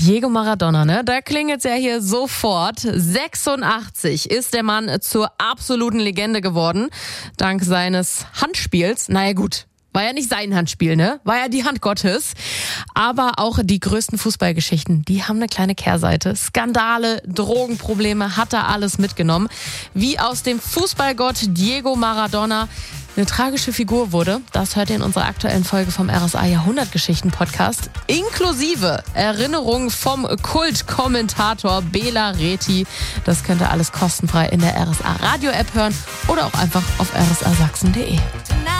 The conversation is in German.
Diego Maradona, ne? Da klingelt's ja hier sofort. 86 ist der Mann zur absoluten Legende geworden. Dank seines Handspiels. Naja gut, war ja nicht sein Handspiel, ne? War ja die Hand Gottes. Aber auch die größten Fußballgeschichten, die haben eine kleine Kehrseite. Skandale, Drogenprobleme, hat er alles mitgenommen. Wie aus dem Fußballgott Diego Maradona eine tragische Figur wurde, das hört ihr in unserer aktuellen Folge vom RSA Jahrhundertgeschichten-Podcast. Inklusive Erinnerungen vom Kultkommentator Bela Reti. Das könnt ihr alles kostenfrei in der RSA Radio-App hören oder auch einfach auf rsasachsen.de.